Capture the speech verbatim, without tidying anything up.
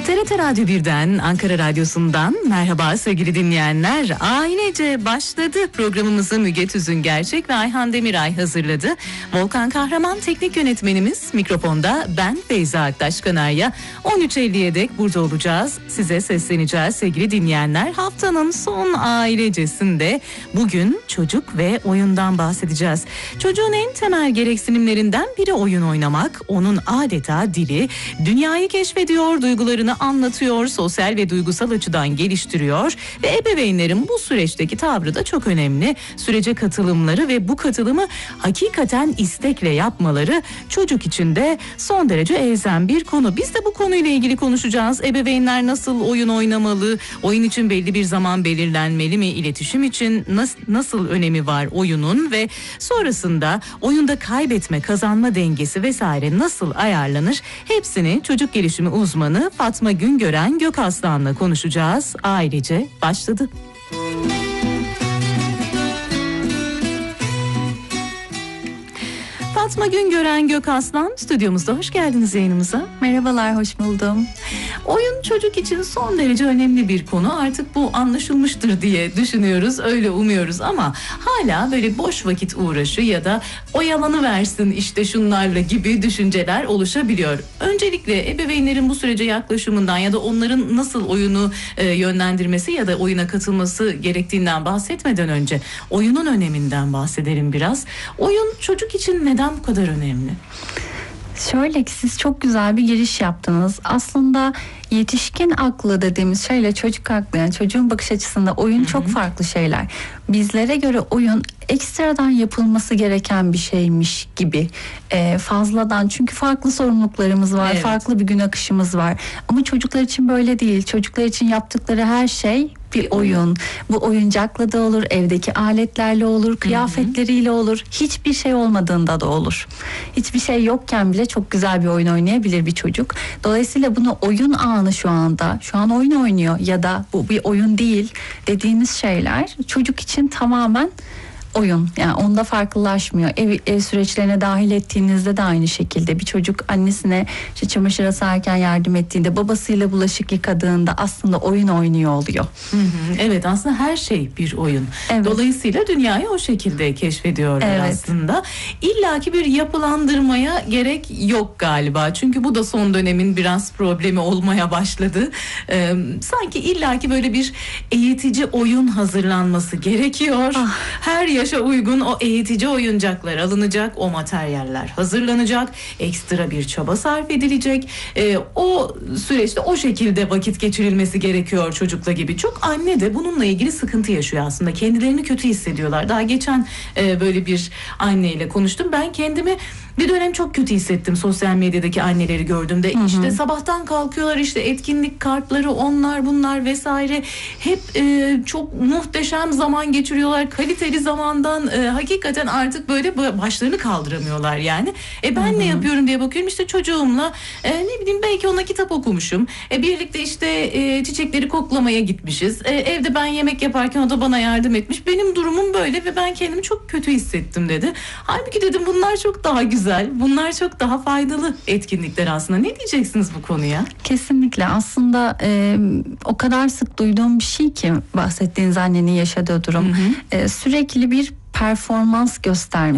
T R T Radyo birden, Ankara Radyosu'ndan merhaba sevgili dinleyenler. Ailece başladı programımızı Müge Tüzün Gerçek ve Ayhan Demiray hazırladı. Volkan Kahraman teknik yönetmenimiz, mikrofonda ben Beyza Aktaş Kanarya. on üç elliye dek burada olacağız. Size sesleneceğiz sevgili dinleyenler. Haftanın son ailecesinde bugün çocuk ve oyundan bahsedeceğiz. Çocuğun en temel gereksinimlerinden biri oyun oynamak. Onun adeta dili, dünyayı keşfediyor, duygularını anlatıyor, sosyal ve duygusal açıdan geliştiriyor ve ebeveynlerin bu süreçteki tavrı da çok önemli. Sürece katılımları ve bu katılımı hakikaten istekle yapmaları çocuk için de son derece elzem bir konu. Biz de bu konuyla ilgili konuşacağız. Ebeveynler nasıl oyun oynamalı? Oyun için belli bir zaman belirlenmeli mi? İletişim için nasıl, nasıl önemi var oyunun ve sonrasında oyunda kaybetme, kazanma dengesi vesaire nasıl ayarlanır? Hepsini çocuk gelişimi uzmanı Fatma Güngören Gökaslan'la konuşacağız. Ailece başladı. Fatma Güngören Gökaslan stüdyomuzda. Hoş geldiniz yayınımıza. Merhabalar, hoş buldum. Oyun çocuk için son derece önemli bir konu. Artık bu anlaşılmıştır diye düşünüyoruz, öyle umuyoruz ama hala böyle boş vakit uğraşı ya da oyalanıversin işte şunlarla gibi düşünceler oluşabiliyor. Öncelikle ebeveynlerin bu sürece yaklaşımından ya da onların nasıl oyunu e, yönlendirmesi ya da oyuna katılması gerektiğinden bahsetmeden önce oyunun öneminden bahsedelim biraz. Oyun çocuk için neden bu kadar önemli? Şöyle ki siz çok güzel bir giriş yaptınız. Aslında yetişkin aklı dediğimiz şeyle çocuk aklı, yani çocuğun bakış açısında oyun, hı hı, çok farklı şeyler. Bizlere göre oyun ekstradan yapılması gereken bir şeymiş gibi ee, fazladan, çünkü farklı sorumluluklarımız var, evet, farklı bir gün akışımız var. Ama çocuklar için böyle değil. Çocuklar için yaptıkları her şey bir oyun. Bu oyuncakla da olur, evdeki aletlerle olur, kıyafetleriyle olur. Hiçbir şey olmadığında da olur. Hiçbir şey yokken bile çok güzel bir oyun oynayabilir bir çocuk. Dolayısıyla bunu oyun anı şu anda, şu an oyun oynuyor ya da bu bir oyun değil dediğimiz şeyler çocuk için tamamen oyun. Yani onda farklılaşmıyor. Ev, ev süreçlerine dahil ettiğinizde de aynı şekilde bir çocuk annesine işte çamaşır asarken yardım ettiğinde, babasıyla bulaşık yıkadığında aslında oyun oynuyor oluyor. Hı hı, evet, aslında her şey bir oyun. Evet. Dolayısıyla dünyayı o şekilde keşfediyorlar, evet, aslında. İlla ki bir yapılandırmaya gerek yok galiba. Çünkü bu da son dönemin biraz problemi olmaya başladı. Ee, sanki illa ki böyle bir eğitici oyun hazırlanması gerekiyor. Ah. Her yaşa uygun o eğitici oyuncaklar alınacak, o materyaller hazırlanacak, ekstra bir çaba sarf edilecek. Ee, o süreçte o şekilde vakit geçirilmesi gerekiyor çocukla gibi. Çok anne de bununla ilgili sıkıntı yaşıyor aslında. Kendilerini kötü hissediyorlar. Daha geçen e, böyle bir anneyle konuştum. Ben kendimi bir dönem çok kötü hissettim sosyal medyadaki anneleri gördüğümde. Hı hı. İşte sabahtan kalkıyorlar, işte etkinlik kartları, onlar bunlar vesaire. Hep e, çok muhteşem zaman geçiriyorlar. Kaliteli zamandan e, hakikaten artık böyle başlarını kaldıramıyorlar yani. E ben, hı hı, ne yapıyorum diye bakıyorum, işte çocuğumla e, ne bileyim belki ona kitap okumuşum. E, birlikte işte e, çiçekleri koklamaya gitmişiz. E, evde ben yemek yaparken o da bana yardım etmiş. Benim durumum böyle ve ben kendimi çok kötü hissettim dedi. Halbuki dedim bunlar çok daha güzel. Bunlar çok daha faydalı etkinlikler aslında. Ne diyeceksiniz bu konuya? Kesinlikle. Aslında e, o kadar sık duyduğum bir şey ki bahsettiğiniz annenin yaşadığı durum. Hı hı. E, sürekli bir performans gösterme.